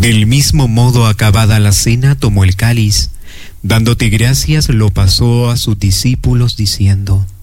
Del mismo modo, acabada la cena, tomó el cáliz, dándote gracias, lo pasó a sus discípulos, diciendo: